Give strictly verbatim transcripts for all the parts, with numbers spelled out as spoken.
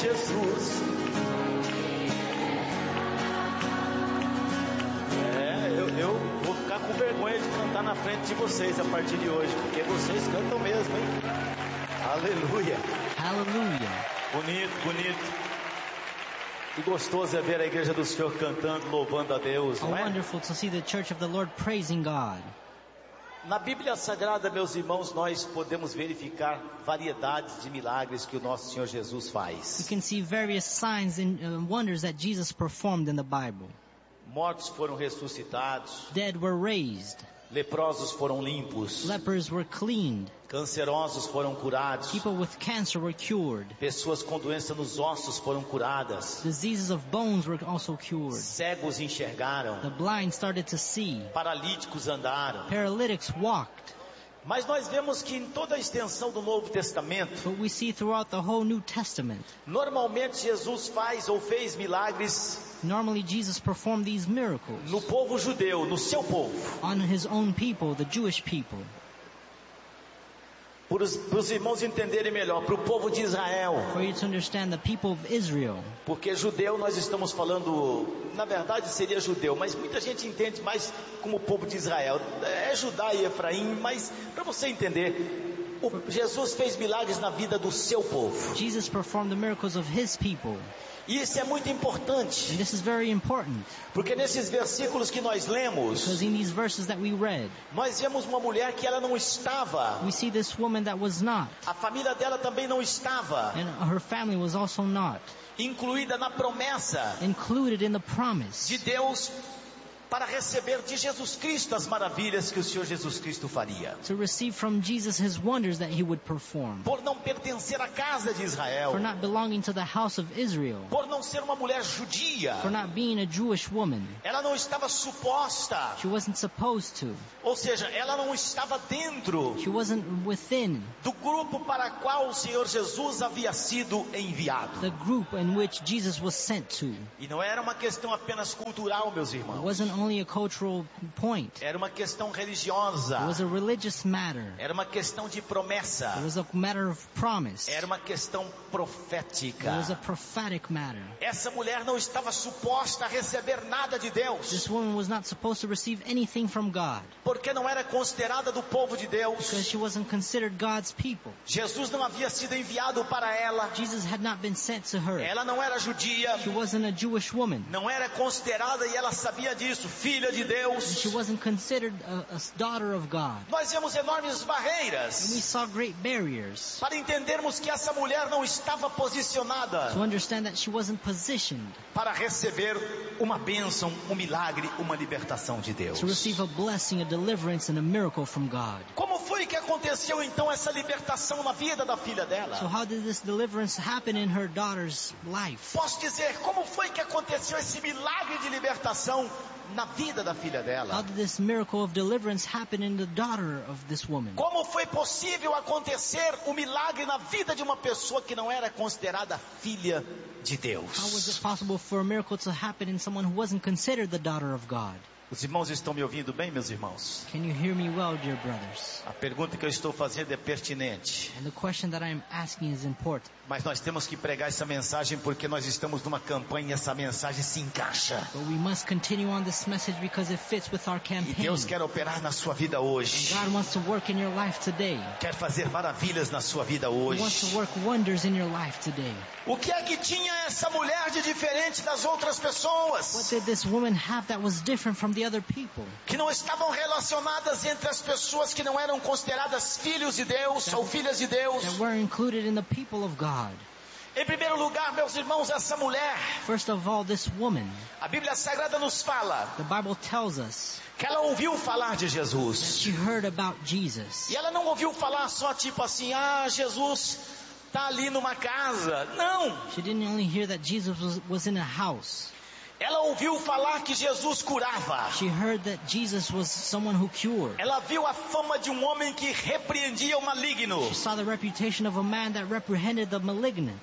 Jesus. É, eu, eu vou ficar com vergonha de cantar na frente de vocês a partir de hoje, porque vocês cantam mesmo, hein? Aleluia. Hallelujah. Bonito, bonito. E gostoso é ver a igreja do Senhor cantando, louvando a Deus, How não é? wonderful to see the church of the Lord praising God. Na Bíblia Sagrada, meus irmãos, nós podemos verificar variedades de milagres que o nosso Senhor Jesus We faz. can see various signs and uh, wonders that Jesus performed in the Bible. Mortos foram ressuscitados, Dead were raised. leprosos foram limpos, Lepers were cleaned. cancerosos foram curados, People with cancer were cured. pessoas com doença nos ossos foram curadas, Diseases of bones were also cured. cegos enxergaram, The blind started to see. paralíticos andaram. Paralytics walked. Mas nós vemos que em toda a extensão do Novo Testamento, But we see throughout the whole New Testament, normalmente Jesus faz ou fez milagres normally Jesus performed these miracles no povo judeu, no seu povo. on his own people, the Jewish people. Para os, para os irmãos entenderem melhor, para o povo de Israel. For you to understand the people of Israel. Porque judeu nós estamos falando, na verdade seria judeu, mas muita gente entende mais como o povo de Israel. É Judá e Efraim, mas para você entender, o, Jesus fez milagres na vida do seu povo. Jesus performed the miracles of his people. E isso é muito importante, And this is very important, porque nesses versículos que nós lemos, because in these verses that we read, nós vemos uma mulher que ela não estava, we see this woman that was not, a família dela também não estava and her family was also not, incluída na promessa included in the promise de Deus para receber de Jesus Cristo as maravilhas que o Senhor Jesus Cristo faria. to receive from Jesus his wonders that he would perform. Por não pertencer à casa de Israel, For not belonging to the house of Israel, por não ser uma mulher judia, for not being a Jewish woman. ela não estava suposta, She wasn't supposed to. ou seja, ela não estava dentro She wasn't within do grupo para qual o Senhor Jesus havia sido enviado. the group in which Jesus was sent to. E não era uma questão apenas cultural, meus It irmãos. wasn't only a cultural point. Era uma questão It religiosa. was a religious matter. Era uma questão de It promessa. was a matter of promise. Era uma questão It profética. was a prophetic matter. Essa mulher não estava suposta a receber nada de Deus, This woman was not supposed to receive anything from God porque não era considerada do povo de Deus. because she wasn't considered God's people. Jesus não havia sido enviado para ela. Jesus had not been sent to her. Ela não era judia, She wasn't a Jewish woman. não era considerada, e ela sabia disso, filha de She Deus. wasn't considered a, a daughter of God. Nós vemos enormes And we barreiras saw great barriers para entendermos que essa mulher não estava to posicionada understand that she wasn't positioned para receber uma bênção, um milagre, uma libertação de Deus. to receive a blessing, a deliverance, and a miracle from God. Como foi que aconteceu então essa libertação na vida da filha So dela? how did this deliverance happen in her daughter's life? Posso dizer, como foi que aconteceu esse milagre de libertação na vida da filha How dela? did this miracle of deliverance happen in the daughter of this woman? Como foi possível acontecer o milagre na vida de uma pessoa que não era considerada filha de How was Deus? it possible for a miracle to happen in someone who wasn't considered the daughter of God? Os irmãos estão me ouvindo bem, meus irmãos? Can you hear me well, dear brothers? A pergunta que eu estou fazendo é pertinente, And the question that I am asking is important. mas nós temos que pregar essa mensagem porque nós estamos numa campanha e essa mensagem se encaixa. But we must continue on this message because it fits with our E campaign. Deus quer operar na sua vida hoje. God wants to work in your life today. Quer fazer maravilhas na sua vida He wants hoje. to work wonders in your life today. O que é que tinha essa mulher de diferente das outras What pessoas? did this woman have that was different from the other people? Que não estavam relacionadas entre as pessoas que não eram consideradas filhos de Deus ou filhas de Deus. That were included in the people of God. Em primeiro lugar, meus irmãos, essa mulher, First of all, this woman, a Bíblia Sagrada nos fala the Bible tells us que ela ouviu falar de that Jesus. she heard about Jesus. E ela não ouviu falar só tipo assim, ah, Jesus está ali numa casa. Não! She didn't only hear that Jesus was, was in a house. Ela ouviu falar que Jesus curava. She heard that Jesus was someone who cured. Ela viu a fama de um homem que repreendia o maligno. She saw the reputation of a man that reprehended the malignant. Ela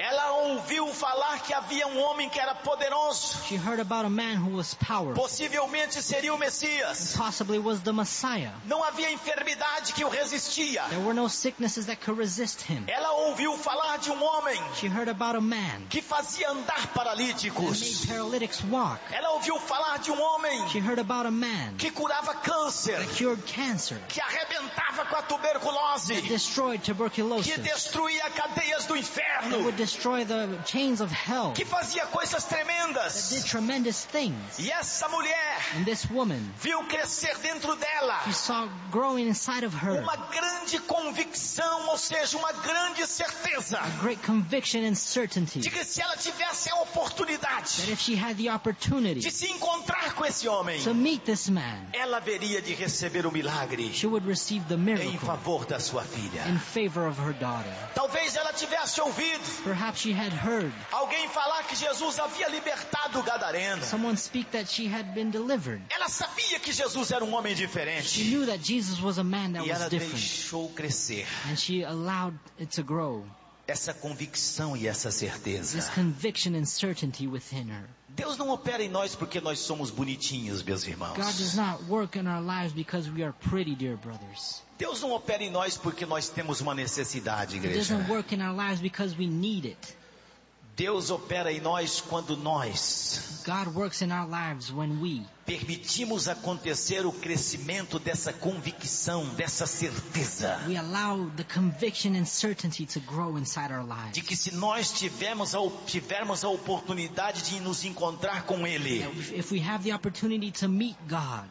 ouviu falar que havia um homem que era poderoso. She heard about a man who was powerful. Possivelmente seria o Messias. Possibly was the Messiah. Não havia enfermidade que o resistia. There were no sicknesses that could resist him. Ela ouviu falar de um homem She heard about a man que fazia andar that paralíticos. made paralytics walk. Ela ouviu falar de um homem She heard about a man que curava câncer, that cured cancer, que arrebentava com a tuberculose, destroyed que tuberculosis, destruía cadeias do that inferno, would destroy the chains of hell, que fazia coisas that did tremendas. tremendous things. E essa mulher And this woman, viu crescer dentro dela she saw growing inside of her uma grande convicção, ou seja, uma grande certeza great conviction and certainty de que se ela tivesse a that oportunidade if she had the opportunity de se encontrar com esse homem, to meet this man, ela haveria de receber o milagre she would receive the em miracle favor da sua filha. in favor of her daughter. Talvez ela tivesse ouvido Perhaps she had heard alguém falar que Jesus havia libertado o gadareno. someone speak that she had been delivered. Ela sabia que Jesus era um homem She diferente. knew that Jesus was a man that E was ela different, deixou crescer and she allowed it to grow, essa convicção e essa certeza. this conviction and certainty within her. Deus não opera em nós porque nós somos bonitinhos, meus irmãos. God does not work in our lives because we are pretty, dear brothers. Deus não opera em nós porque nós temos uma necessidade, It igreja. doesn't work in our lives because we need it. Deus opera em nós quando nós God works in our lives when we permitimos acontecer o crescimento dessa convicção, dessa certeza. we allow the conviction and certainty to grow inside our lives. De que se nós tivermos a, tivermos a oportunidade de nos encontrar com Ele, If we have the opportunity to meet God,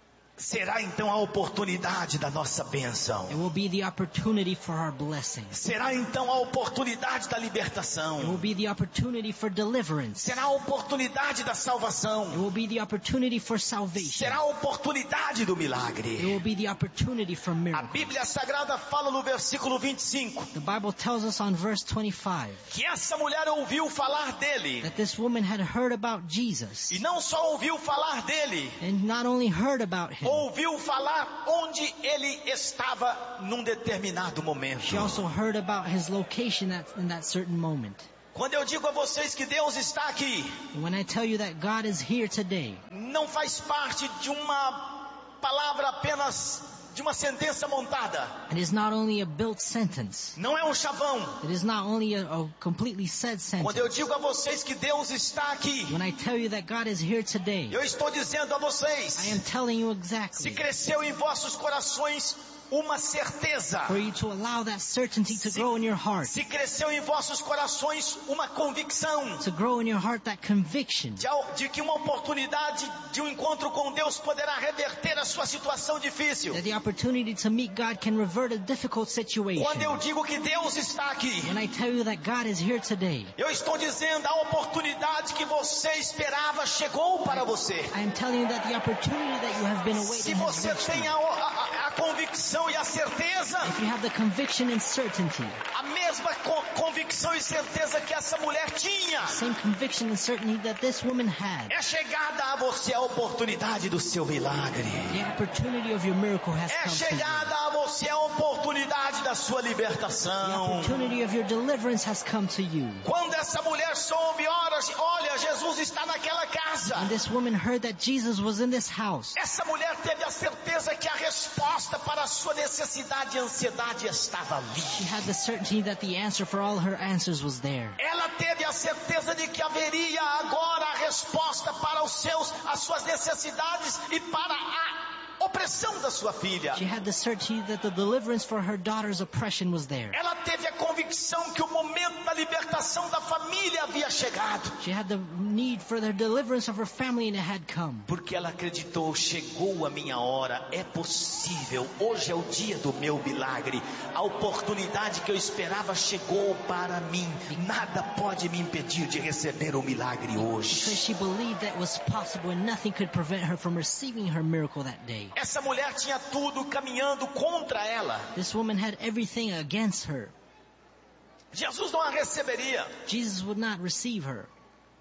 será então a oportunidade da nossa bênção. it will be the opportunity for our blessing. Será então a oportunidade da It will libertação. be the opportunity for deliverance. Será a oportunidade da It salvação. will be the opportunity for salvation. Será a oportunidade do It milagre. will be the opportunity for A miracle. Bíblia Sagrada fala no versículo vinte e cinco The Bible tells us on verse twenty-five que essa mulher ouviu falar dele. that this woman had heard about Jesus, E não só ouviu falar dele, and not only heard about him, ouviu falar onde ele estava num determinado momento. she also heard about his location at, in that certain moment. Quando eu digo a vocês que Deus está aqui, And when I tell you that God is here today, não faz parte de uma palavra apenas de uma sentença montada. it is not only a built sentence. Não é um chavão. It is not only a, a completely said Quando eu sentence. digo a vocês que Deus está aqui, When I tell you that God is here today, eu estou dizendo a I vocês, am telling you se exactly cresceu em vossos corações uma certeza, for you to allow that certainty to grow in your heart, se cresceu em vossos corações uma convicção to grow in your heart that conviction de, al- de que uma oportunidade de um encontro com Deus poderá reverter a sua situação difícil. that the opportunity to meet God can revert a difficult situation. Quando eu digo que Deus está aqui, When I tell you that God is here today, eu estou dizendo a oportunidade que você esperava chegou para você. I am telling you that the opportunity that you have been Se awaiting has você reached tem you. a, a- a convicção e a certeza, If you have the conviction and certainty, a mesma co- convicção e certeza que essa mulher tinha, same conviction and certainty that this woman had, é chegada a você a oportunidade do seu milagre. the opportunity of your miracle has É come to you. chegada a você a oportunidade da sua The libertação. opportunity of your deliverance has come to you. Quando essa mulher soube, ora, olha, Jesus está naquela casa. And this woman heard that Jesus was in this house. Essa mulher teve a certeza que a resposta para a sua necessidade e ansiedade estava ali. She had the certainty that the answer for all her answers was there. Ela teve a certeza de que haveria agora a resposta para os seus, as suas necessidades e para a opressão da sua filha. She had the certainty that the deliverance for her daughter's oppression was there. Ela teve a convicção que o momento da libertação da família havia chegado. She had the need for the deliverance of her family, and it had come. Porque ela acreditou, chegou a minha hora, é possível, hoje é o dia do meu milagre, a oportunidade que eu esperava chegou para mim, nada pode me impedir de receber o milagre Because hoje. she believed that was possible and nothing could prevent her from receiving her miracle that day. Essa mulher tinha tudo caminhando contra ela. This woman had everything against her. Jesus não a receberia. Jesus would not receive her.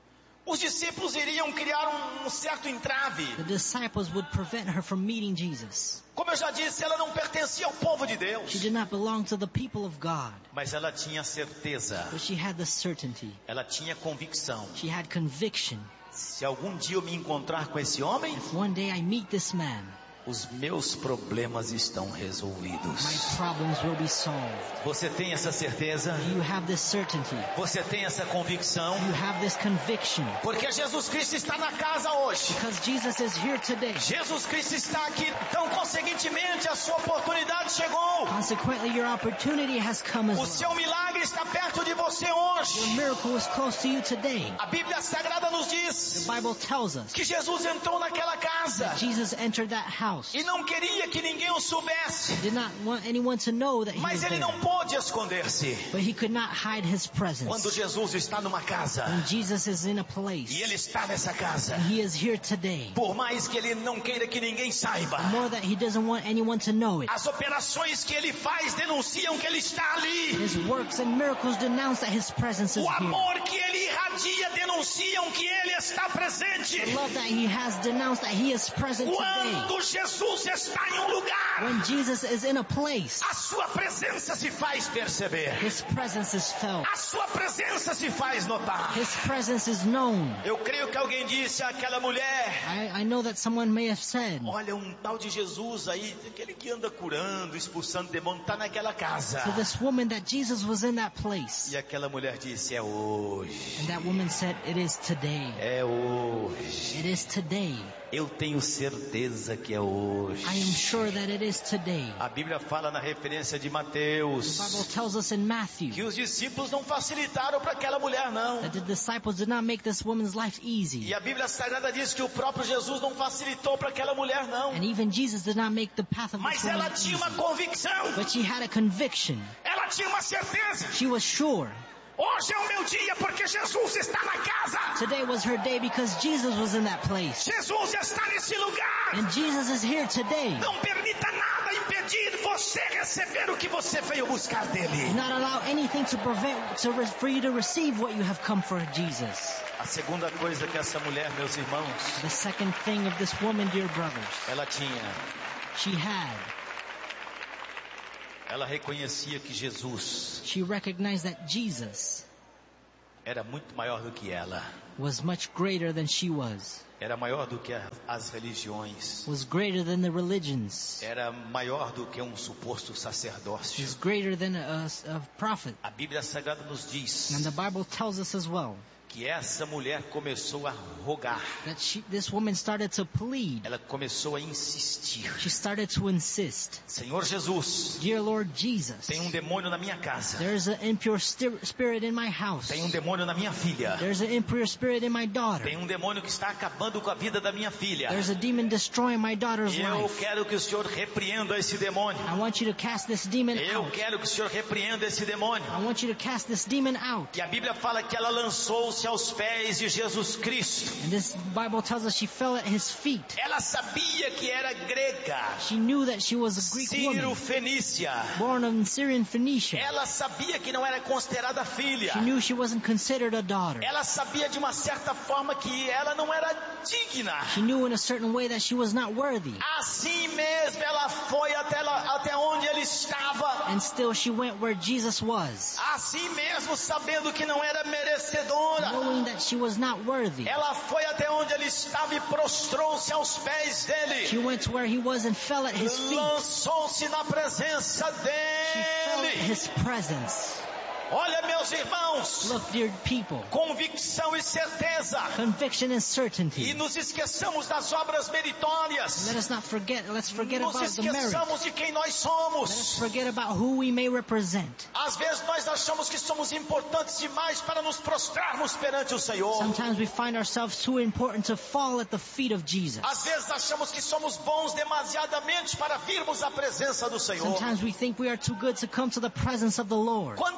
Os discípulos iriam criar um, um certo entrave. The disciples would prevent her from meeting Jesus. Como eu já disse, ela não pertencia ao povo de Deus. She did not belong to the people of God. Mas ela tinha certeza. But she had the certainty. Ela tinha convicção. She had conviction. Se algum dia eu me encontrar com esse homem, If one day I meet this man, os meus problemas estão resolvidos. my problems will be solved. Você tem essa certeza? Do you have this certainty? Você tem essa convicção? Do you have this conviction? Porque Jesus Cristo está na casa hoje. Because Jesus is here today. Jesus Cristo está aqui. Então, consequentemente, a sua oportunidade chegou. Consequently, your opportunity has come as O well. seu milagre está perto de você Your hoje. miracle is close to you today. A Bíblia Sagrada nos The diz Bible tells us que Jesus entrou naquela casa Jesus entered that house. e não queria que ninguém o soubesse. Did not want anyone to know that he was Mas ele there. não pôde esconder-se. But he could not hide his presence. Quando Jesus está numa casa When Jesus is in a e place, ele está nessa casa, and he is here today, por mais que ele não queira que ninguém saiba, more that he doesn't want anyone to know it. as operações que ele faz denunciam que ele está ali. His works and miracles denounce that his presence is O here. amor que ele irradia denunciam que ele está presente. The love that he has denounced that he is present today. Quando Jesus está em um lugar, When Jesus is in a place, a sua presença se faz perceber. his presence is felt. A sua presença se faz notar. His presence is known. Eu creio que alguém disse àquela mulher: I, I know that someone may have said, olha, um tal de Jesus aí, aquele que anda curando, expulsando demônio, está naquela casa. to this woman that Jesus was in that place. E aquela mulher disse: é hoje. And that woman said, it is today. É hoje. It is today. Eu tenho certeza que é hoje. I am sure that it is today. A Bíblia fala na referência de The Bible Mateus tells us in Matthew que os discípulos não facilitaram para aquela mulher, não. that the disciples did not make this woman's life easy. E a Bíblia Sagrada diz que o próprio Jesus não facilitou para aquela mulher, não. And even Jesus did not make the path of Mas this woman ela tinha uma easy. convicção. But she had a conviction. Ela tinha uma certeza. She was sure. Hoje é o meu dia porque Jesus está na casa. Today was her day because Jesus was in that place. Jesus está nesse lugar. And Jesus is here today. Não permita nada impedir você receber o que você veio buscar Do dele. not allow anything to prevent to re- for you to receive what you have come for Jesus. A segunda coisa que essa mulher, meus irmãos, The second thing of this woman, dear brothers, ela tinha, she had, ela reconhecia que Jesus she recognized that Jesus era muito maior do que ela. was much greater than she was, Era maior do que as religiões. was greater than the religions, Era maior do que um suposto sacerdócio. was greater than a, a prophet. A Bíblia Sagrada nos diz And the Bible tells us as well que essa mulher começou a rogar. that she, this woman started to plead. Ela começou a insistir. She started to insist, Senhor Jesus, Dear Lord Jesus, tem um demônio na minha casa. there's an impure sti- spirit in my house. Tem um demônio na minha filha. There's an impure spirit in my daughter. Tem um demônio que está acabando com a vida da minha filha. There's a demon destroying my daughter's Eu life. quero que o Senhor repreenda esse demônio. I want you to cast this demon Eu out. quero que o Senhor repreenda esse demônio. I want you to cast this demon out. E a Bíblia fala que ela lançou-se aos pés de Jesus Cristo. And this Bible tells us she fell at his feet. Ela sabia que era grega, She knew that she was a Greek woman, Sírio-Fenícia. born of Syrian Phoenicia. Ela sabia que não era considerada filha. She knew she wasn't considered a daughter. Ela sabia de uma certa forma que ela não era digna. She knew in a certain way that she was not worthy. Assim mesmo ela foi até, lá, até onde ele estava. And still she went where Jesus was, Assim mesmo sabendo que não era merecedora. knowing that she was not worthy. Ela foi até onde ele estava e prostrou-se aos pés She dele. went to where he was and fell at his feet. Lançou-se na presença She felt dele. his presence. Olha, meus irmãos, Look, dear people, convicção e certeza. conviction and E certainty. nos esqueçamos das obras meritórias. Let us not forget, let's forget Nos about the merit. esqueçamos de quem nós Let us somos. forget about who we may represent. Às vezes nós achamos que somos importantes demais para nos prostrarmos perante o Senhor. Sometimes we find ourselves too important to fall at the feet of Jesus. Às vezes achamos que somos bons demasiadamente para virmos à presença do Senhor. Sometimes we think we are too good to come to the presence of the Lord. Quanta gente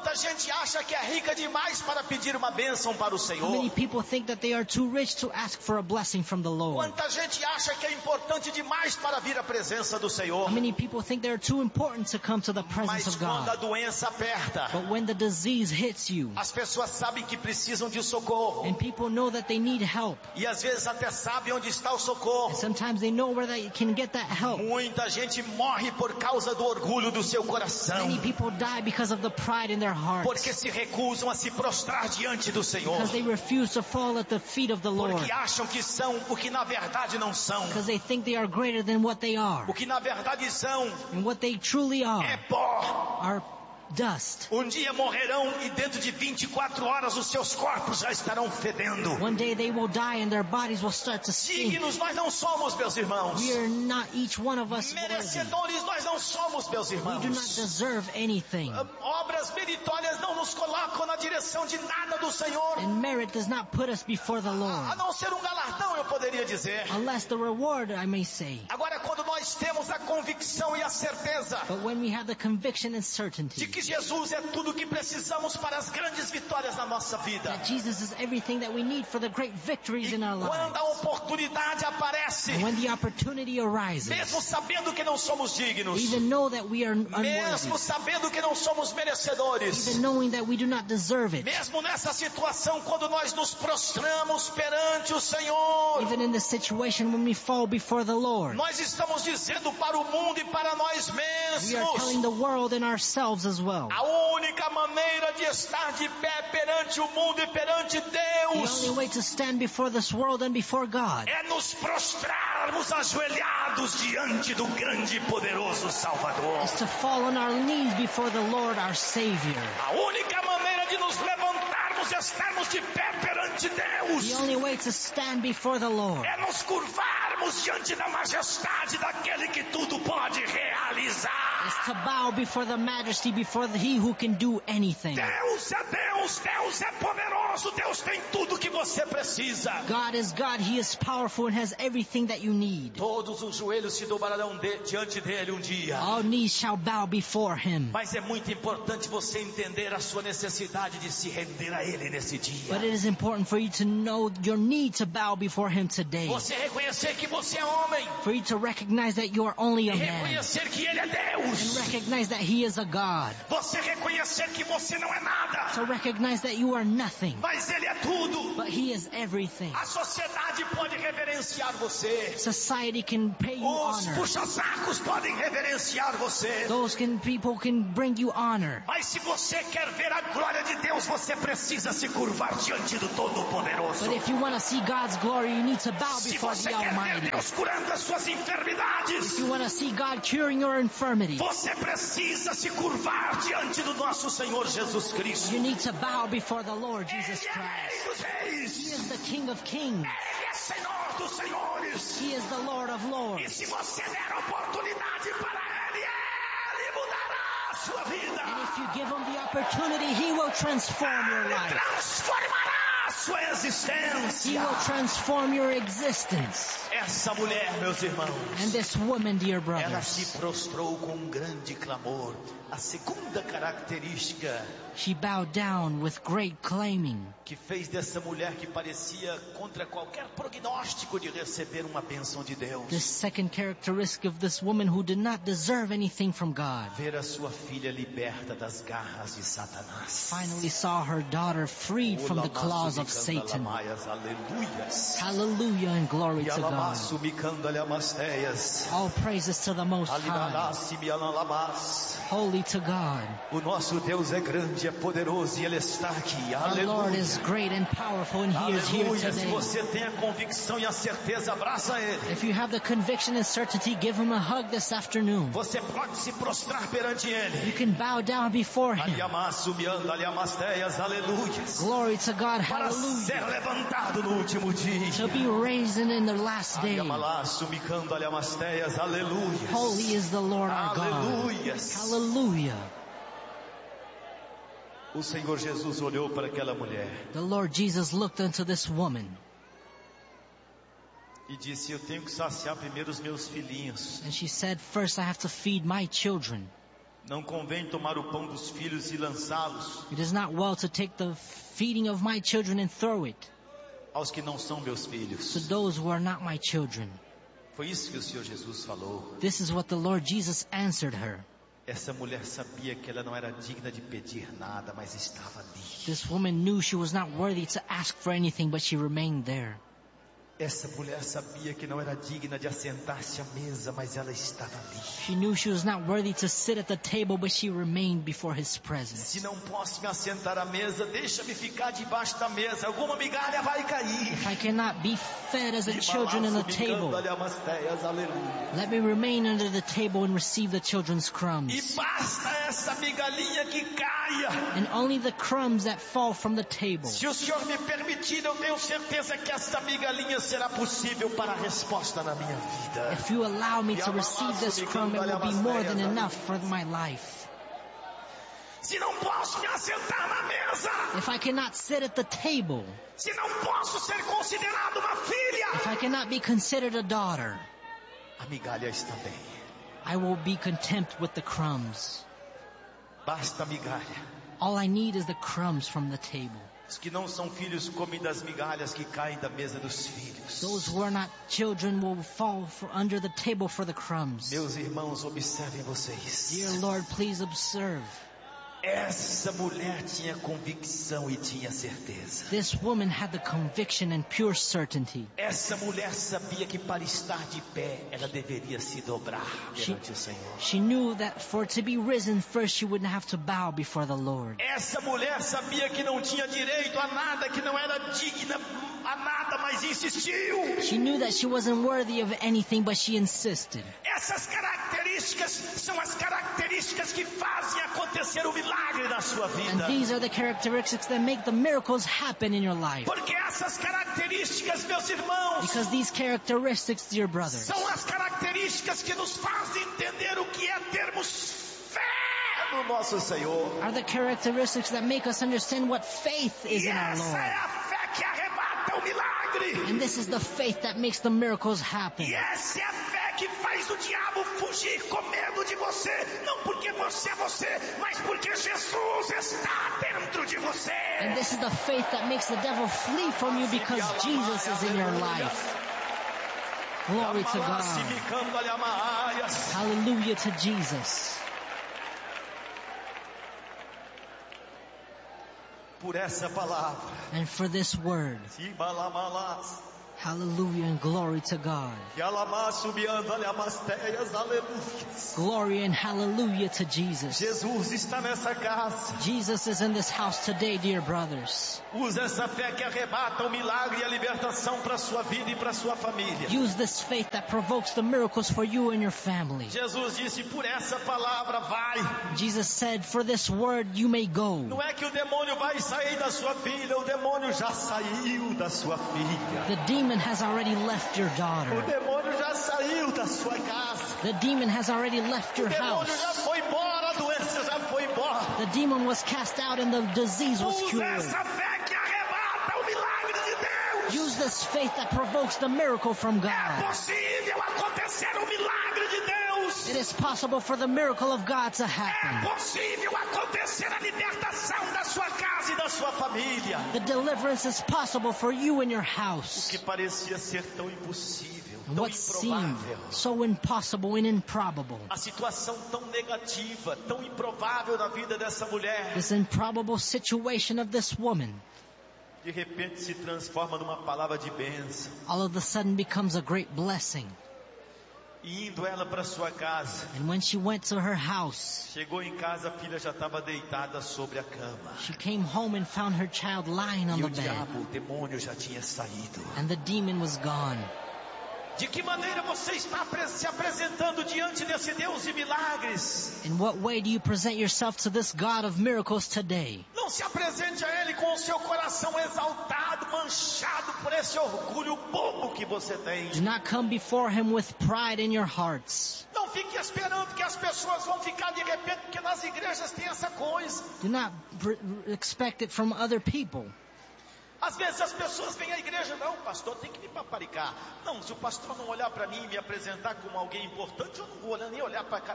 gente acha que é rica demais para pedir uma bênção para o How Senhor? many people think that they are too rich to ask for a blessing from the Lord? Quanta gente acha que é importante demais para vir à presença do Senhor? How many people think they're too important to come to the presence Mas of quando a God? doença aperta, But when the disease hits you, as pessoas sabem que precisam de socorro. and people know that they need help, E às vezes até sabem onde está o socorro. and sometimes they know where they can get that help. Muita gente morre por causa do orgulho do seu coração, Many people die because of the pride in their hearts, porque se recusam a se prostrar diante do Senhor, because they refuse to fall at the feet of the Lord, porque acham que são o que na verdade não são. because they think they are greater than what they are. O que na verdade são And what they truly é are pó. are dust. Um dia morrerão e dentro de vinte e quatro horas os seus corpos já estarão fedendo. One day they will die and their bodies will start to stink. Dignos nós não somos, meus irmãos. We are not each one of us worthy. Merecedores nós não somos, meus We do not irmãos. deserve anything. Obras meritórias não nos colocam na direção de nada do Senhor. And merit does not put us before the A Lord. não ser um galardão, eu poderia dizer. Unless the reward, I may say. Agora, quando nós temos a convicção e a certeza But when we have the conviction and de certainty que Jesus é tudo o que precisamos para as grandes vitórias na nossa vida, that Jesus is everything that we need for the great victories e in our quando lives, a oportunidade aparece, and when the opportunity arises, mesmo sabendo que não somos dignos, we even know that we are mesmo unworthy, sabendo que não somos merecedores, even knowing that we do not deserve it, mesmo nessa situação, quando nós nos prostramos perante o Senhor, even in the situation when we fall before the Lord, nós estamos dizendo para o mundo e para nós we are telling mesmos: the world and ourselves as well. a única maneira de estar de pé perante o mundo e perante The Deus only way to stand before this world and before God é nos prostrarmos ajoelhados diante do grande e poderoso Salvador. is to fall on our knees before the Lord our Savior. A única maneira de nos levantarmos e estarmos de pé perante Deus The only way to stand before the Lord é nos curvarmos diante da majestade daquele que tudo pode realizar. is to bow before the majesty, before the, He who can do anything. Deus é Deus, Deus é poderoso, Deus tem tudo que você precisa. God is God, He is powerful and has everything that you need. Todos os joelhos se dobrarão de, diante dele um dia. All knees shall bow before Him. Mas é muito importante você entender a sua necessidade de se render a ele nesse dia. But it is important for you to know your need to bow before Him today. Você reconhecer que você é homem. For you to recognize that you are only a E man. reconhecer que ele é And Deus. recognize that He is a God. Você reconhecer que você não é nada. So recognize that you are nothing. Mas ele é tudo. But He is everything. A sociedade pode reverenciar você. Society can pay you Os honor. puxa-sacos podem reverenciar você. Those can people can bring you honor. Mas se você quer ver a glória de Deus, você precisa se curvar diante do Todo-Poderoso. But if you want to see God's glory, you need to bow Se before você the quer ver Almighty. Deus curando as suas enfermidades, If you want to see God curing your infirmity, você precisa se curvar diante do nosso Senhor Jesus Cristo. you need to bow before the Lord Jesus Ele é Christ. Rei dos He Reis. is the King of Kings. Ele é Senhor dos Senhores. He is the Lord of E Lords. se você der oportunidade para Ele, Ele mudará a sua vida. And if you give Him the opportunity, He will transform your Ele life. transformará a sua He existência. will transform your existence. Essa mulher, meus irmãos, And this woman, dear ela se brothers, prostrou com um grande clamor. A segunda característica she bowed down with great claiming, que fez dessa mulher que parecia contra qualquer prognóstico de receber uma bênção de Deus, the second characteristic of this woman who did not deserve anything from God, ver a sua filha liberta das garras de Satanás. finally saw her daughter freed from the claws of Satan. Aleluias. Hallelujah and glory E to God. alamaço micando-lhe amasteias. All praises to the Most High. Alibanassi-me alalabás. Holy to God. O nosso Deus é grande, é poderoso e Ele está aqui. Our Lord Aleluia. is great and powerful and He is here Aleluia. Se today. você tem a convicção e a certeza, abraça Ele. If you have the conviction and certainty, give Him a hug this afternoon. Você pode se prostrar perante Ele. You can bow down before Him. Aliamaço-me anda, aliamasteias, aleluia. Glory to God. Para ser Hallelujah. levantado no último dia. To be raised in the last day. Aliamalaço, micando, aliamasteias, aleluia. Holy is the Lord our God. Aleluia. Hallelujah. O Senhor Jesus olhou para aquela mulher The Lord Jesus looked unto this woman e disse: eu tenho que saciar primeiro os meus filhinhos. and she said, first I have to feed my children. Não convém tomar o pão dos filhos e lançá-los It is not well to take the feeding of my children and throw it aos que não são meus to filhos. those who are not my children. Foi isso que o Senhor Jesus falou. This is what the Lord Jesus answered her. Essa mulher sabia que ela não era digna de pedir nada, mas estava ali. This woman knew she was not worthy to ask for anything, but she remained there. Essa mulher sabia que não era digna de assentar-se à mesa, mas ela estava ali. She knew she was not worthy to sit at the table, but she remained before His Se presence. não posso me assentar à mesa, deixa-me ficar debaixo da mesa. Alguma migalha vai cair. If I cannot be fed as the children in the table, Aleluia. let me remain under the table and receive the children's E crumbs. basta essa migalhinha que caia. And only the crumbs that fall from the table. Se o Senhor me permitir, eu tenho certeza que essa migalhinha será possível para a resposta na minha vida. If you allow me to receive this crumb, it will be more than enough for my life. Se não posso me assentar na mesa, If I cannot sit at the table, se não posso ser considerado uma filha, if I cannot be considered a daughter, a migalha está bem. I will be content with the crumbs. Basta a migalha. All I need is the crumbs from the table. Os que não são filhos comem das migalhas que caem da mesa dos filhos. Those who are not children will fall for under the table for the crumbs. Meus irmãos, observem vocês. Dear Lord, please observe. Essa mulher tinha convicção e tinha certeza. This woman had the conviction and pure certainty. Essa mulher sabia que para estar de pé, ela deveria se dobrar She, perante o Senhor. she knew that for to be risen first she would have to bow before the Lord. Essa mulher sabia que não tinha direito a nada, que não era digna a nada, mas insistiu. She knew that she wasn't worthy of anything, but she insisted. Essas características são as características que fazem acontecer o milagre na sua And vida. these are the characteristics that make the miracles happen in your life. Porque essas características, meus irmãos, Because these characteristics, dear brothers, são as características que nos fazem entender o que é termos fé no nosso Senhor. are the characteristics that make us understand what faith is E in our essa é Lord. a fé que arrebata o milagre. And this is the faith that makes the miracles E happen. essa é a fé que faz o diabo fugir com medo de você. Não porque você é você, mas porque Jesus está dentro de você. And this is the faith that makes the devil flee from you because Jesus is in your life. Glory to God. Hallelujah to Jesus. Por essa palavra. And for this word, hallelujah and glory to God. Glory and hallelujah to Jesus. Jesus está nessa casa. Jesus is in this house today, dear brothers. Usa essa fé que arrebata o milagre e a libertação para sua vida e para sua família. Use this faith that provokes the miracles for you and your family. Jesus disse, por essa palavra vai. Jesus said, for this word you may go. Não é que o demônio vai sair da sua filha, o demônio já saiu da sua filha. The demon has already left your O daughter. demônio já saiu da sua casa. The demon has already left O your demônio já house. foi embora, a doença já foi embora. The demon was cast out and the disease was Usa cured. essa fé que arrebata o milagre de Deus. Use this faith that provokes the miracle from É God. possível acontecer o milagre de Deus. It is possible for the miracle of God to É happen. possível acontecer a libertação da sua casa e da sua família. The deliverance is possible for you and your O house. que parecia ser tão impossível, tão What seemed improvável. so impossible and improbable. A situação tão negativa, tão improvável na vida dessa mulher, This improbable situation of this woman de repente se transforma numa palavra de bênção. all of a sudden becomes a great blessing. E indo ela para sua casa, And when she went to her house, chegou em casa, a filha já estava deitada sobre a cama. she came home and found her child lying on E the o bed. diabo, o demônio já tinha saído. And the demon was gone. De que maneira você está apre- se apresentando diante desse Deus de milagres? In what way do you present yourself to this God of miracles today? Não se apresente a Ele com o seu coração exaltado, manchado por esse orgulho bobo que você tem. Do not come before Him with pride in your hearts. Não fique esperando que as pessoas vão ficar de repente, porque nas igrejas tem essa coisa. Do not r- r- expect it from other people. Às vezes as pessoas vêm à igreja, não, pastor, tem que me paparicar. Não, se o pastor não olhar para mim e me apresentar como alguém importante, eu não vou nem olhar para cá.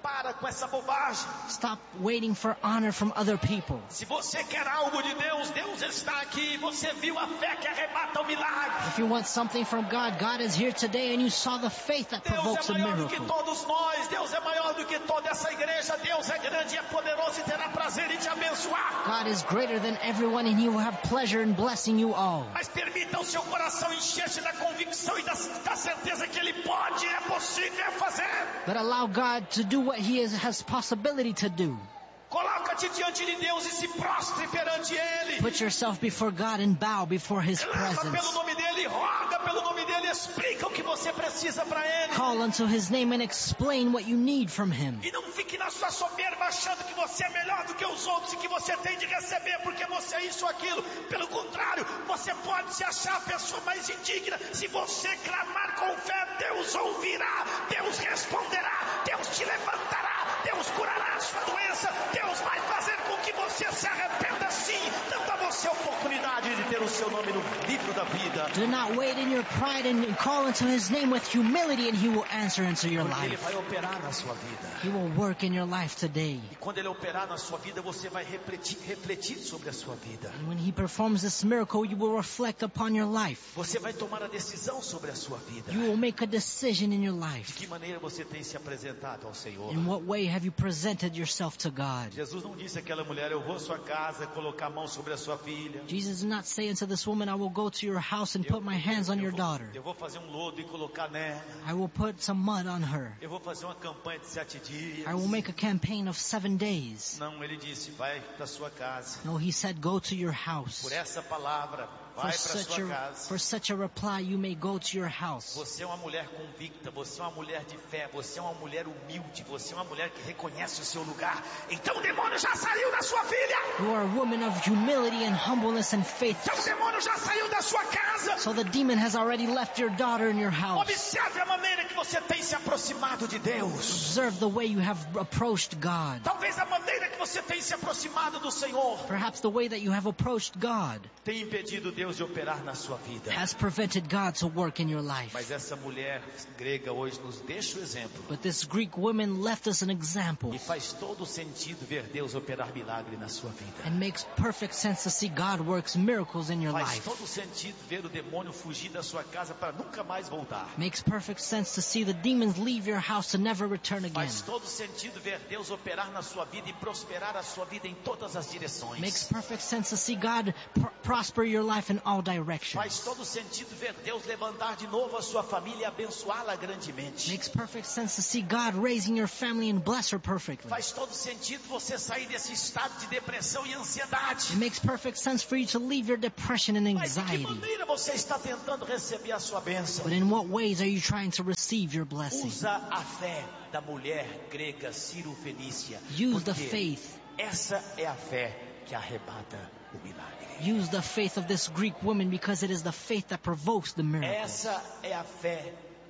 Para com essa bobagem. Stop waiting for honor from other people. Se você quer algo de Deus, Deus está aqui. Você viu a fé que arrebata o milagre. If you want something from God, God is here today and you saw the faith that provokes a Deus é maior do que miracle. todos nós. Deus é maior do que toda essa igreja. Deus é grande e é poderoso e terá prazer em te abençoar. God is greater than everyone and He will have pleasure in blessing you all. Mas permita o seu coração encher-se da convicção e da, da certeza que Ele pode, é possível fazer. But allow God to do what He is, has possibility to do. Coloca-te diante de Deus e se prostre perante Ele. Put yourself before God and bow before His Clama pelo presence. nome dEle, roga pelo nome dEle, explica o que você precisa para Ele. Call unto His name and explain what you need from Him. E não fique na sua soberba achando que você é melhor do que os outros e que você tem de receber porque você é isso ou aquilo. Pelo contrário, você pode se achar a pessoa mais indigna. Se você clamar com fé, Deus ouvirá, Deus responderá, Deus te levantará, Deus curará a sua doença, Deus vai fazer com que você se arrependa sim, dando a você a oportunidade de ter o seu nome no livro da vida. Do not wait in your pride and call unto His name with humility and He will answer into your Porque Ele life. vai operar na sua vida. He will work in your life today. E quando Ele operar na sua vida, você vai refletir, refletir sobre a sua vida. And when He performs this miracle, you will reflect upon your life. Você vai tomar a decisão sobre a sua vida. You will make a decision in your De life. que maneira você tem se apresentado ao Senhor? In what way have you presented yourself to God? Jesus não disse àquela mulher, eu vou à sua casa colocar a mão sobre a sua filha. Jesus did not say unto this woman, I will go to your house and put my hands on your vou, daughter. eu vou fazer um lodo e colocar nela. I will put some mud on her. Eu vou fazer uma campanha de sete dias. I will make a campaign of seven days. Não, ele disse, vai para sua casa. No, He said, go to your house. Por essa palavra, For vai para such, sua a, casa. for such a reply, you may go to your house. Você é uma mulher convicta, você é uma mulher de fé, você é uma mulher humilde, você é uma mulher que reconhece o seu lugar. Então o demônio já saiu da sua filha. You are a woman of humility and humbleness and faith. Então o demônio já saiu da sua casa. So the demon has already left your daughter in your house. Observe a maneira que você tem se aproximado de Deus. Observe the way you have approached God. Talvez a maneira que você tem se aproximado do Senhor Perhaps the way that you have approached God tem impedido Deus de operar na sua vida. has prevented God to work in your life. Mas essa mulher grega hoje nos deixa o exemplo. But this Greek woman left us an example. E faz todo sentido ver Deus operar milagre na sua vida. It makes perfect sense to see God works miracles in your Faz life. todo sentido ver o demônio fugir da sua casa para nunca mais voltar. Makes perfect sense to see the demons leave your house to never return again. Faz todo sentido ver Deus operar na sua vida e prosperar a sua vida em todas as direções. Makes perfect sense to see God pr- prosper your life in all Faz directions. todo sentido ver Deus levantar de novo a sua família e abençoá-la grandemente. Makes perfect sense to see God raising your family and bless her perfectly. Faz todo sentido você sair desse estado de depressão e ansiedade. It makes perfect sense for you to leave your depression and Mas de que anxiety. maneira você está tentando receber a sua bênção? But in what ways are you trying to receive your blessing? Usa a fé da mulher grega Ciro Fenícia. Use the Porque faith. essa é a fé que arrebata o milagre. Use the faith of this Greek woman because it is the faith that provokes the miracle. Essa é a fé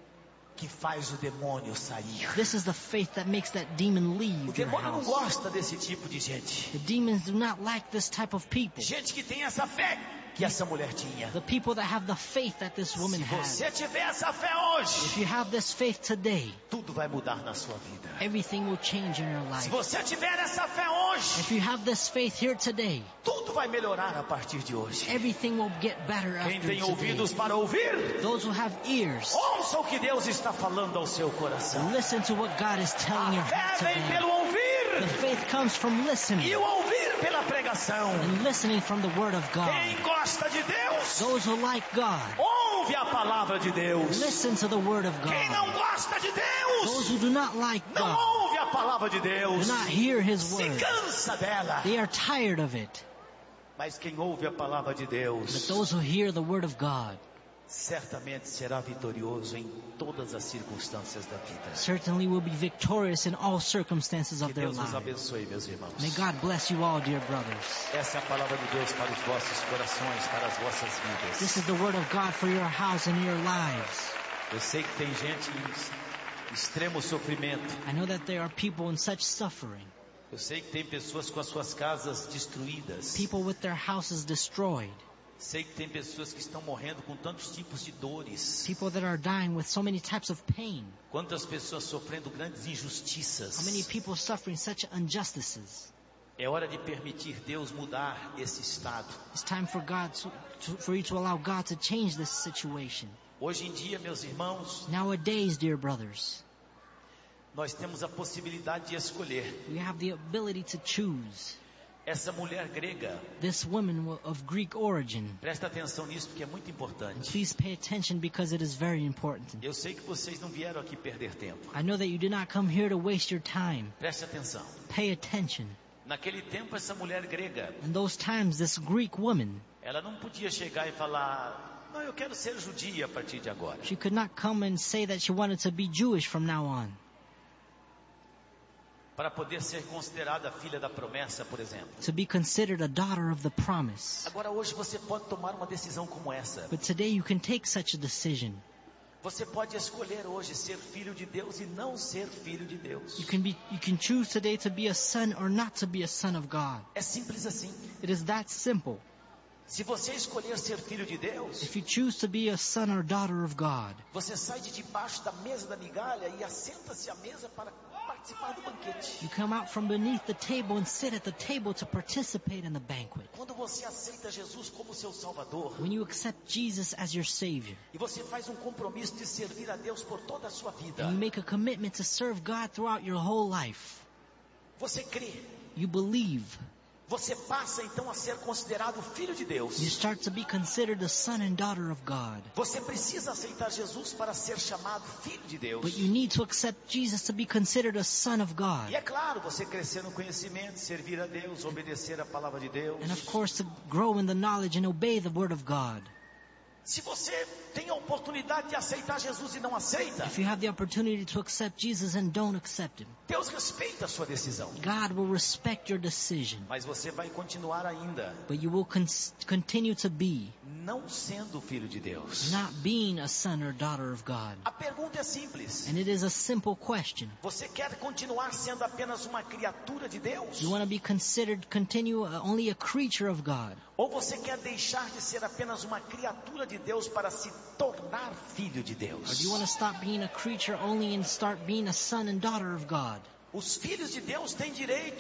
que faz o demônio sair. This is the faith that makes that demon O leave your demônio não house. gosta desse tipo de gente. The demons do not like this type of people. Gente que tem essa fé que essa mulher tinha. The people that have the faith that this woman Se has. você tiver essa fé hoje, If you have this faith today, tudo vai mudar na sua vida. everything will change in your Se life. você tiver essa fé hoje, If you have this faith here today, tudo vai melhorar a partir de hoje. everything will get better Quem after tem today. ouvidos para ouvir, Those who have ears, ouça o que Deus está falando ao seu coração. listen to what God is telling your A fé heart vem today. pelo The ouvir faith comes from listening e o ouvir pela pregação. and listening from the Word of God. Quem gosta de Deus, Those who like God, ouve a palavra de Deus. listen to the Word of Quem não God. gosta de Those Deus, who do not like não God, ouve a palavra de do Deus. not hear His Se Word. cansa dela. They are tired of it. Mas quem ouve a palavra de But Deus, those who hear the Word of God certamente será vitorioso em todas as circunstâncias da vida. certainly will be victorious in all circumstances Que of their Deus nos lives. abençoe, meus irmãos. May God bless you all, dear brothers. Essa é a palavra de Deus para os vossos corações, para as vossas This vidas. is the Word of God for your house and your lives. Eu sei que tem gente em extremo sofrimento. I know that there are people in such suffering, Eu sei que tem pessoas com as suas casas destruídas. people with their houses destroyed. Sei que tem pessoas que estão morrendo com tantos tipos de dores. People that are dying with so many types of pain. Quantas pessoas sofrendo grandes injustiças. How many people suffering such injustices. É hora de permitir Deus mudar esse estado. It's time for God to, to, for you to allow God to change this situation. Hoje em dia, meus irmãos, Nowadays, dear brothers, nós temos a possibilidade de escolher. we have the ability to choose. Essa mulher grega, This woman of Greek origin. presta atenção nisso porque é muito importante. Please pay attention because it is very important. Eu sei que vocês não vieram aqui perder tempo. I know that you did not come here to waste your time. Preste atenção. Pay attention. Naquele tempo, essa mulher grega, In those times, this Greek woman, ela não podia chegar e falar: não, eu quero ser judia a partir de agora. she could not come and say that she wanted to be Jewish from now on. Para poder ser considerada filha da promessa, por exemplo. To be considered a daughter of the promise. Agora hoje você pode tomar uma decisão como essa. But today you can take such a decision. Você pode escolher hoje ser filho de Deus e não ser filho de Deus. You can be, you can choose today to be a son or not to be a son of God. É simples assim. It is that simple. Se você escolher ser filho de Deus, If you choose to be a son or daughter of God, você sai de debaixo da mesa da migalha e assenta-se à mesa para participar do banquete. you come out from beneath the table and sit at the table to participate in the banquet. Quando você aceita Jesus como seu Salvador, When you accept Jesus as your Savior, e você faz um compromisso de servir a Deus por toda a sua vida, and you make a commitment to serve God throughout your whole life, você crê, you believe, você passa então a ser considerado filho de Deus. you start to be considered a son and daughter of God. Você precisa aceitar Jesus para ser chamado filho de Deus. But you need to accept Jesus to be considered a son of God. E é claro, você crescer no conhecimento, servir a Deus, obedecer a palavra de Deus. And of course to grow in the knowledge and obey the word of God. Se você tem a oportunidade de aceitar Jesus e não aceita, If you have the opportunity to accept Jesus and don't accept Him, Deus respeita a sua decisão. God will respect your decision. Mas você vai continuar ainda But you will con- continue to be não sendo filho de Deus. not being a son or daughter of God. A pergunta é simples. And it is a simple question. Você quer continuar sendo apenas uma criatura de Deus? You want to be considered, continue uh, only a creature of God? Ou você quer deixar de ser apenas uma criatura de Deus para se tornar filho de Or Deus? do you want to stop being a creature only and start being a son and daughter of God? Os filhos de Deus têm direito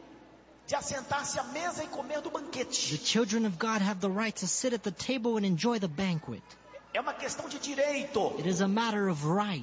de assentar-se à mesa e comer do The banquete. children of God have the right to sit at the table and enjoy the banquet. É uma questão de direito. It is a matter of right.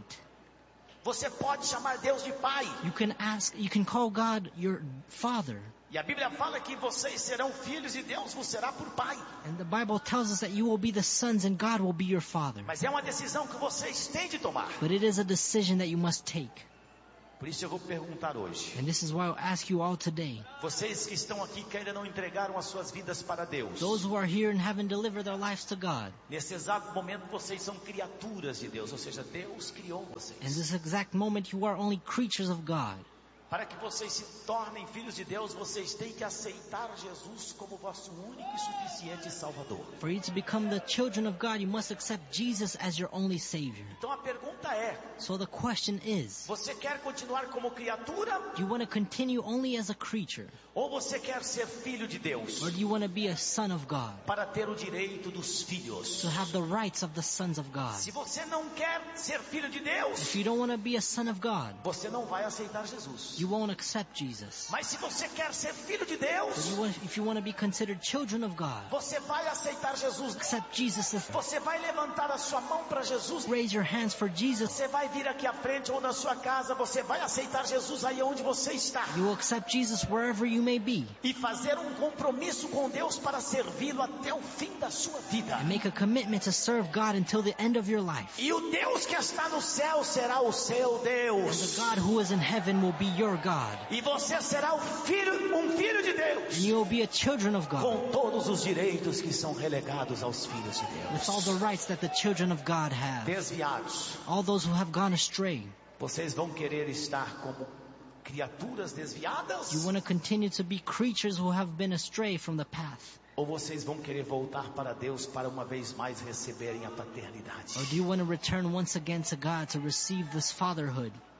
Você pode chamar Deus de Pai. You can ask, you can call God your Father. E a Bíblia fala que vocês serão filhos e Deus vos será por Pai. And the Bible tells us that you will be the sons and God will be your Father. Mas é uma decisão que vocês têm de tomar. But it is a decision that you must take. Por isso eu vou perguntar hoje. And this is why I'll ask you all today. Vocês que estão aqui que ainda não entregaram as suas vidas para Deus. Those who are here and haven't delivered their lives to God. Nesse exato momento vocês são criaturas de Deus. Ou seja, Deus criou In vocês. this exact moment you are only creatures of God. Para que vocês se tornem filhos de Deus, vocês têm que aceitar Jesus como vosso único e suficiente Salvador. For you to become the children of God, you must accept Jesus as your only Savior. Então a pergunta é, So the question is, você quer continuar como criatura? do you want to continue only as a creature? Ou você quer ser filho de Deus? Or do you want to be a son of God? Para ter o direito dos filhos. To have the rights of the sons of God. Se você não quer ser filho de Deus, If you don't want to be a son of God, você não vai aceitar Jesus. you won't accept Jesus. Mas se você quer ser filho de But Deus, you want, if you want to be considered children of God, você vai aceitar Jesus. accept Jesus. As, Você vai levantar a sua mão para Jesus. raise your hands for Jesus. Você vai vir aqui à frente ou na sua casa. Você vai aceitar Jesus aí onde você está. You will accept Jesus wherever you may be. E fazer um compromisso com Deus para servi-lo até o fim da sua vida. And make a commitment to serve God until the end of your life. E o Deus que está no céu será o seu And Deus. the God who is in heaven will be your God. E você será o filho, um filho de And Deus. you will be a children of God. Com todos os direitos que são relegados aos filhos de With all Deus. the rights that the children of God have. Desviados. All those who have gone astray. Vocês vão querer estar como criaturas desviadas? You want to continue to be creatures who have been astray from the path? Ou vocês vão querer voltar para Deus para uma vez mais receberem a paternidade? Or do you want to return once again to God to receive this fatherhood?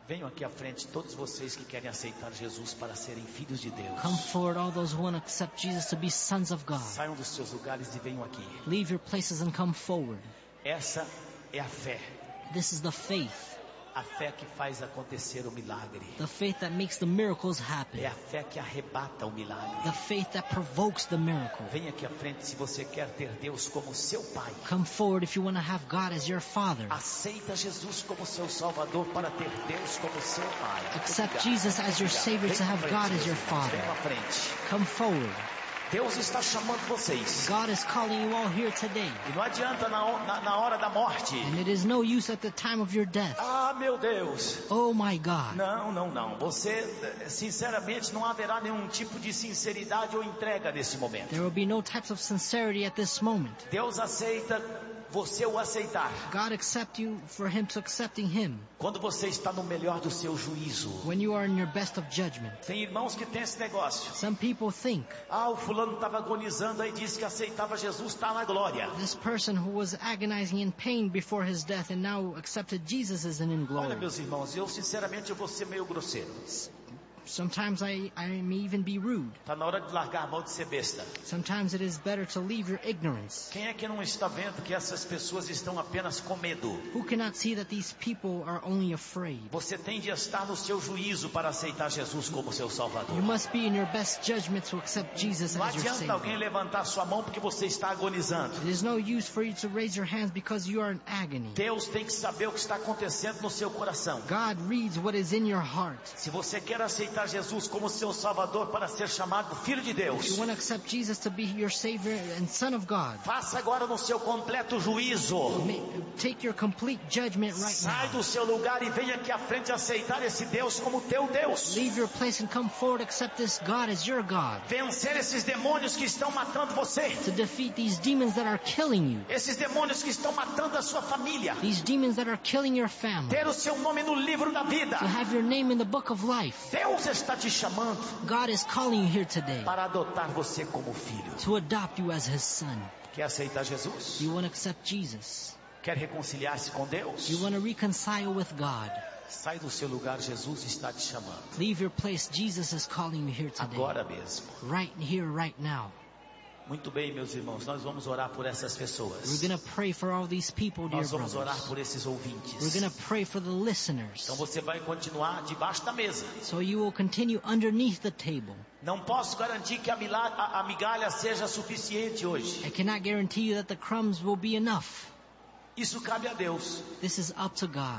Venham aqui à frente todos vocês que querem aceitar Jesus para serem filhos de Deus. Come forward, all those who want to accept Jesus to be sons of God. Saiam dos seus lugares e venham aqui. Leave your places and come forward. Essa é a fé. This is the faith. A fé que faz acontecer o milagre. The faith that makes the miracles happen. É a fé que arrebata o milagre. The faith that provokes the miracle. Venha aqui à frente se você quer ter Deus como seu Pai. Come forward if you want to have God as your Father. Aceita Jesus como seu Salvador para ter Deus como seu Pai. Accept Jesus as your Savior to have God as your Father. Venha à frente. Come forward. Deus está chamando vocês. God is calling you all here today. E não adianta na, na, na hora da morte. And it is no use at the time of your death. Ah, meu Deus. Oh my God. Não, não, não. Você, sinceramente, não haverá nenhum tipo de sinceridade ou entrega nesse momento. There will be no types of sincerity at this moment. Deus aceita você o aceitar. God accept you for Him to accepting Him. Quando você está no melhor do seu juízo. When you are in your best of judgment. Tem irmãos que têm esse negócio. Some people think. Ah, o fulano estava agonizando aí disse que aceitava Jesus, está na glória. This person who was agonizing in pain before his death and now accepted Jesus isn't in glory. Olha, meus irmãos, eu sinceramente eu vou ser meio grosseiro. Sometimes I, I may even be rude. Está na hora de largar a mão de ser besta. Sometimes it is better to leave your ignorance. Quem é que não está vendo que essas pessoas estão apenas com medo? Who cannot see that these people are only afraid? Você tem de estar no seu juízo para aceitar Jesus como seu Salvador. You must be in your best judgment to accept Jesus Não as your adianta Savior. alguém levantar sua mão porque você está agonizando. It is no use for you to raise your hands because you are in agony. Deus tem que saber o que está acontecendo no seu coração. God reads what is in your heart. Se você quer aceitar Jesus como seu Salvador para ser chamado Filho de Deus, If you want to accept Jesus to be your Savior and Son of God, faça agora no seu completo juízo. may, take your complete judgment right Sai now. do seu lugar e venha aqui à frente aceitar esse Deus como teu Deus. Leave your place and come forward, accept this God as your God. Vencer esses demônios que estão matando você. To defeat these demons that are killing you. Esses demônios que estão matando a sua família. These demons that are killing your family. Ter o seu nome no livro da vida. To have your name in the book of life. Deus está te chamando God is calling you here today para adotar você como filho. to adopt you as His son. Quer aceitar Jesus? You want to accept Jesus? Quer reconciliar-se com Deus? You want to reconcile with God? Sai do seu lugar, Jesus está te chamando. Leave your place. Jesus is calling you here today. Agora mesmo. Right here, right now. Muito bem, meus irmãos, nós vamos orar por essas pessoas. We're going to pray for all these people, dear Nós vamos orar brothers. por esses ouvintes. We're going to pray for the listeners. Então você vai continuar debaixo da mesa. So you will continue underneath the table. Não posso garantir que a, milagre, a, a migalha seja suficiente hoje. I cannot guarantee you that the crumbs will be enough. Isso cabe a Deus. This is up to God.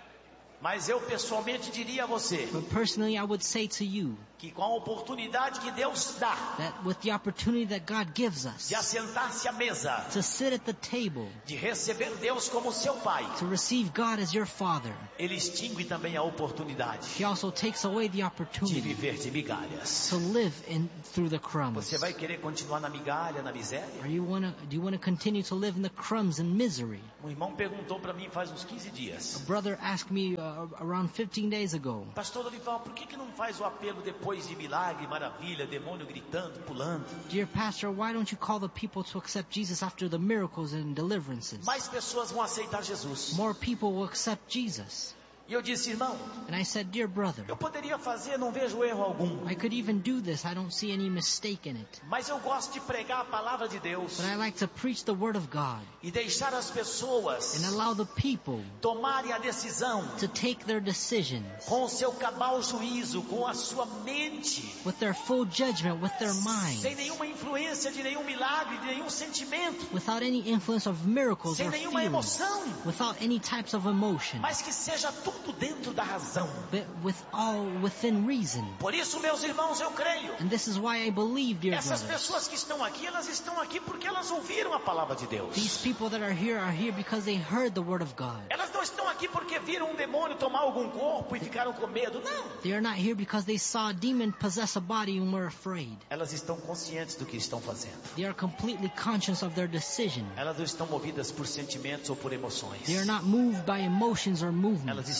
Mas eu pessoalmente diria a você But personally, I would say to you que com a oportunidade que Deus dá that with the opportunity that God gives us de assentar-se à mesa, to sit at the table, de receber Deus como seu Pai, to receive God as your Father, Ele extingue também a oportunidade He also takes away the de opportunity viver de migalhas. to live in through the crumbs. Você vai querer continuar na migalha, na miséria? Are you wanna, do you want to continue to live in the crumbs and misery? Um irmão perguntou para mim faz uns quinze dias. A brother asked me uh, around fifteen days ago, Pastor Dorival, por que que não faz o apelo depois de milagre, maravilha, demônio gritando, pulando? Dear pastor, why don't you call the people to accept Jesus after the miracles and deliverances? Mais pessoas vão aceitar Jesus. More people will accept Jesus. E eu disse, irmão, And I said, dear brother, eu poderia fazer, não vejo erro algum. I could even do this. I don't see any mistake in it. Mas eu gosto de pregar a palavra de Deus But I like to preach the word of God e deixar as pessoas and allow the people tomarem a decisão to take their decisions com o seu cabal juízo, com a sua mente, with their full judgment, with their sem mind, nenhuma influência de nenhum milagre, de nenhum sentimento, without any influence of miracles sem or nenhuma feelings, emoção, without any types of emotion, mas que seja tudo dentro da razão. but with all within reason. Por isso, meus irmãos, eu creio. And this is why I believe, dear Essas brothers, pessoas que estão aqui, elas estão aqui porque elas ouviram a palavra de Deus. these people that are here are here because they heard the word of God. Elas não estão aqui porque viram um demônio tomar algum corpo e ficaram com medo. Não. They are not here because they saw a demon possess a body and were afraid. Elas estão conscientes do que estão fazendo. They are completely conscious of their decision. Elas não estão movidas por sentimentos ou por emoções. They are not moved by emotions or movements. Elas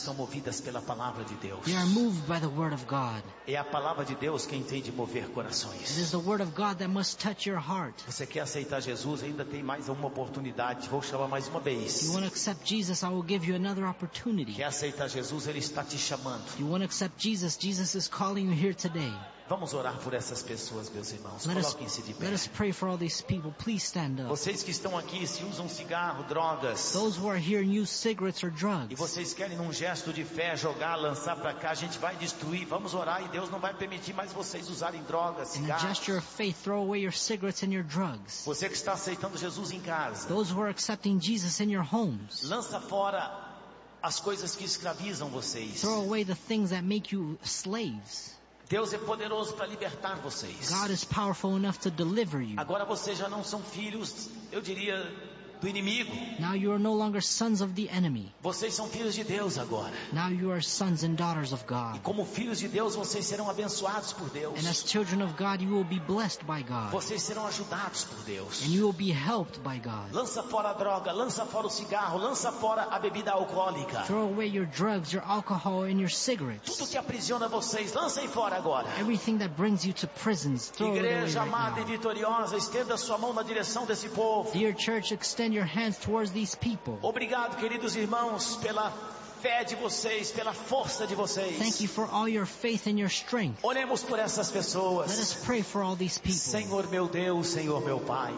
são movidas pela palavra de Deus. They are moved by the word of God. É a palavra de Deus quem tem de mover corações. It is the word of God that must touch your heart. Você quer aceitar Jesus? Ainda tem mais uma oportunidade. Vou chamar mais uma vez. You want to accept Jesus? I will give you another opportunity. Quer aceitar Jesus? Ele está te chamando. You want to accept Jesus? Jesus is calling you here today. Vamos orar por essas pessoas, meus irmãos. Let us, Coloquem-se de pé. let us pray for all these people. Please stand up. Vocês que estão aqui, se usam cigarro, drogas, Those who are here and use cigarettes or e drugs, vocês querem num gesto de fé jogar, lançar para cá, a gente vai destruir. Vamos orar e Deus não vai permitir mais vocês usarem drogas, in a cigarros. gesture of faith, throw away your cigarettes and your drugs. Você que está aceitando Jesus em casa, Those who are accepting Jesus in your homes, lança fora as coisas que escravizam vocês. throw away the things that make you slaves. Deus é poderoso para libertar vocês. God is powerful enough to deliver you. Agora vocês já não são filhos, eu diria, do inimigo. Now you are no longer sons of the enemy. Vocês são filhos de Deus agora. Now you are sons and daughters of E God. como filhos de Deus, vocês serão abençoados por Deus. And as children of God, you will be blessed by God. Vocês serão ajudados por Deus. And you will be helped by God. Lança fora a droga, lança fora o cigarro, lança fora a bebida alcoólica. Throw away your drugs, your alcohol, and your cigarettes. Tudo que aprisiona vocês, lancem fora agora. Everything that brings you to prisons, throw it away Igreja right amada e now. vitoriosa, estenda sua mão na direção desse povo. Dear church, extend your hands towards these people. Obrigado, queridos irmãos, pela fé de vocês, pela força de vocês. Thank you for all your faith and your strength. Oremos por essas pessoas. Let us pray for all these people. Senhor meu Deus, Senhor meu Pai,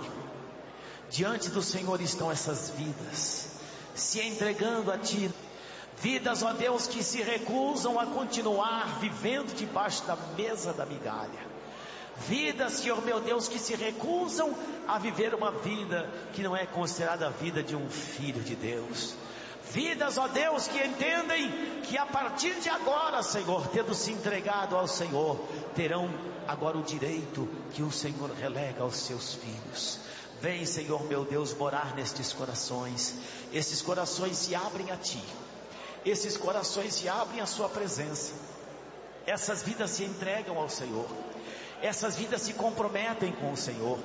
diante do Senhor estão essas vidas, se entregando a Ti. Vidas, ó Deus, que se recusam a continuar vivendo debaixo da mesa da migalha. Vidas, Senhor meu Deus, que se recusam a viver uma vida que não é considerada a vida de um filho de Deus. Vidas, ó Deus, que entendem que a partir de agora, Senhor, tendo se entregado ao Senhor, terão agora o direito que o Senhor relega aos seus filhos. Vem, Senhor meu Deus, morar nestes corações. Esses corações se abrem a Ti. Esses corações se abrem à Sua presença. Essas vidas se entregam ao Senhor. Essas vidas se comprometem com o Senhor.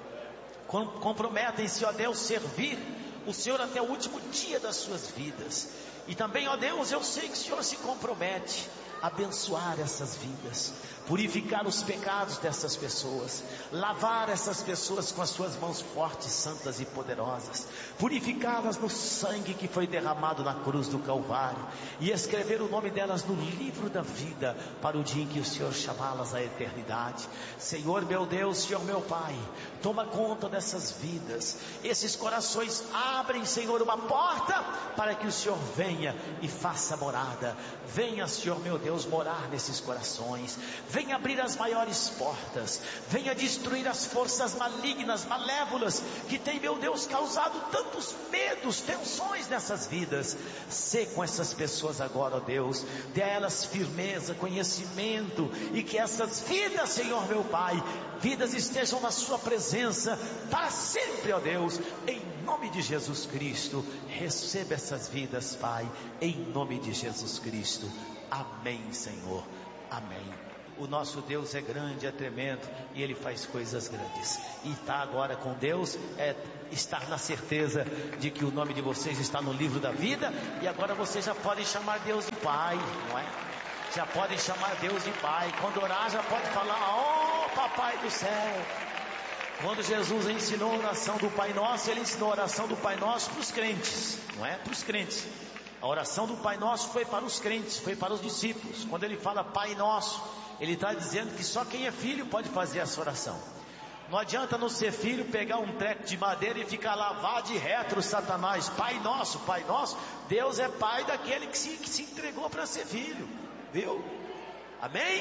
Com, comprometem-se, ó Deus, servir o Senhor até o último dia das suas vidas. E também, ó Deus, eu sei que o Senhor se compromete a abençoar essas vidas, purificar os pecados dessas pessoas, lavar essas pessoas com as suas mãos fortes, santas e poderosas, purificá-las no sangue que foi derramado na cruz do Calvário, e escrever o nome delas no livro da vida, para o dia em que o Senhor chamá-las à eternidade. Senhor meu Deus, Senhor meu Pai, toma conta dessas vidas. Esses corações abrem, Senhor, uma porta para que o Senhor venha e faça morada. Venha, Senhor meu Deus, morar nesses corações. Venha abrir as maiores portas. Venha destruir as forças malignas, malévolas, que tem, meu Deus, causado tantos medos, tensões nessas vidas. Sê com essas pessoas agora, ó Deus. Dê a elas firmeza, conhecimento, e que essas vidas, Senhor meu Pai, vidas estejam na sua presença para sempre, ó Deus. Em nome de Jesus Cristo, receba essas vidas, Pai, em nome de Jesus Cristo. Amém, Senhor. Amém. O nosso Deus é grande, é tremendo, e Ele faz coisas grandes. E estar agora com Deus é estar na certeza de que o nome de vocês está no livro da vida, e agora vocês já podem chamar Deus de Pai, não é? Já podem chamar Deus de Pai. Quando orar, já pode falar: ó Papai do céu. Quando Jesus ensinou a oração do Pai Nosso, Ele ensinou a oração do Pai Nosso para os crentes, não é? Para os crentes. A oração do Pai Nosso foi para os crentes, foi para os discípulos. Quando Ele fala Pai Nosso, Ele está dizendo que só quem é filho pode fazer essa oração. Não adianta não ser filho, pegar um treco de madeira e ficar lá, vá de retro, Satanás. Pai Nosso, Pai Nosso. Deus é Pai daquele que se, que se entregou para ser filho, viu? Amém?